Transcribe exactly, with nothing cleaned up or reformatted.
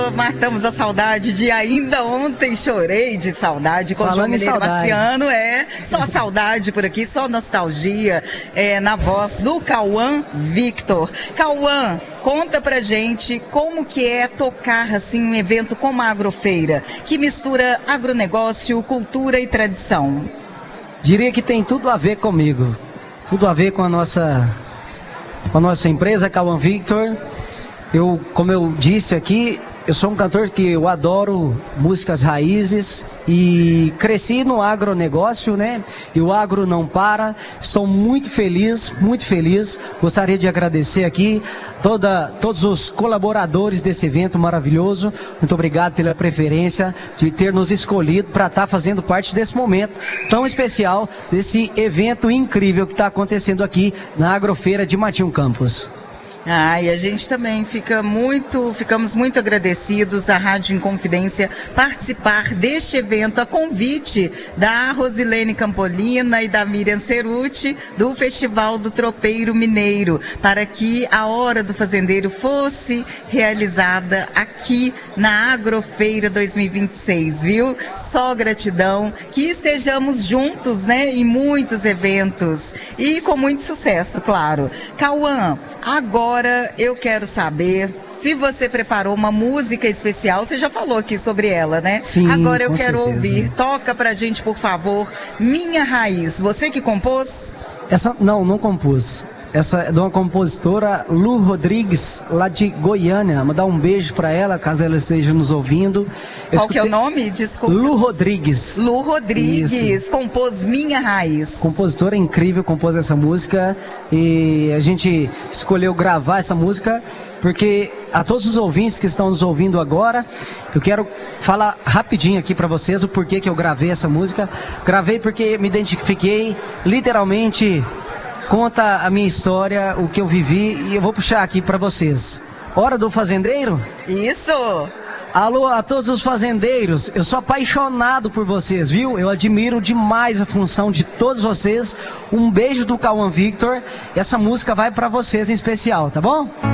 Matamos a saudade de ainda ontem chorei de saudade com o João Mineiro Marciano, é só saudade por aqui, só nostalgia, é, na voz do Cauã Victor. Cauã, conta pra gente como que é tocar assim um evento como a Agrofeira, que mistura agronegócio, cultura e tradição. Diria que tem tudo a ver comigo, tudo a ver com a nossa, com a nossa empresa Cauã Victor. Eu, como eu disse aqui, eu sou um cantor que eu adoro músicas raízes e cresci no agronegócio, né? E o agro não para. Estou muito feliz, muito feliz. Gostaria de agradecer aqui toda, todos os colaboradores desse evento maravilhoso. Muito obrigado pela preferência de ter nos escolhido para estar fazendo parte desse momento tão especial, desse evento incrível que está acontecendo aqui na Agrofeira de Martinho Campos. Ah, e a gente também fica muito, ficamos muito agradecidos à Rádio Inconfidência participar deste evento, a convite da Rosilene Campolina e da Miriam Ceruti, do Festival do Tropeiro Mineiro, para que a Hora do Fazendeiro fosse realizada aqui na Agrofeira dois mil e vinte e seis, viu? Só gratidão, que estejamos juntos, né, em muitos eventos e com muito sucesso, claro. Cauã, agora Agora eu quero saber se você preparou uma música especial. Você já falou aqui sobre ela, né? Sim, agora eu quero certeza. ouvir. Toca pra gente, por favor, Minha Raiz. Você que compôs? Essa não, não compus. Essa é de uma compositora, Lu Rodrigues, lá de Goiânia. Mandar um beijo para ela, caso ela esteja nos ouvindo. Eu Qual escutei... que é o nome? Desculpa. Lu Rodrigues. Lu Rodrigues, Isso. compôs Minha Raiz. Compositora incrível, compôs essa música. E a gente escolheu gravar essa música porque a todos os ouvintes que estão nos ouvindo agora, eu quero falar rapidinho aqui para vocês o porquê que eu gravei essa música. Gravei porque me identifiquei literalmente... Conta a minha história, o que eu vivi, e eu vou puxar aqui para vocês. Hora do Fazendeiro? Isso! Alô a todos os fazendeiros, eu sou apaixonado por vocês, viu? Eu admiro demais a função de todos vocês. Um beijo do Cauã Victor. Essa música vai para vocês em especial, tá bom?